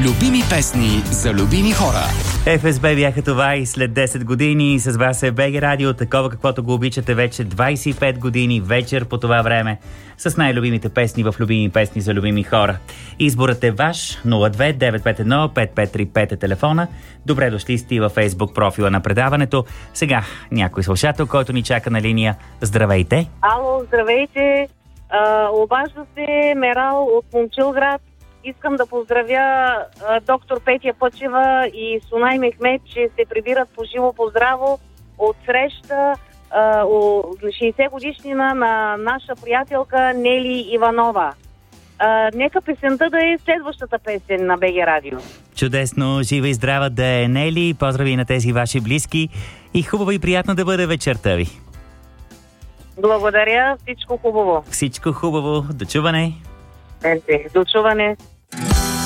Любими песни за любими хора. ФСБ бяха това и след 10 години. С вас е БГ Радио, такова каквото го обичате вече 25 години вечер по това време. С най-любимите песни в любими песни за любими хора. Изборът е ваш. 02-951-5535 е телефона. Добре дошли сте във Фейсбук профила на предаването. Сега някой слушател, който ни чака на линия. Здравейте! Ало, здравейте! Обажда се Мерал от Момчилград. Искам да поздравя доктор Петя Пъчева и Сунай Мехмед, че се прибират по живо по здраво от среща 60 годишнина на наша приятелка Нели Иванова. Нека песента да е следващата песен на БГ Радио. Чудесно, жива и здрава да е Нели. Поздрави на тези ваши близки и хубаво и приятно да бъде вечерта ви. Благодаря, всичко хубаво. Всичко хубаво, до чуване. До чуване.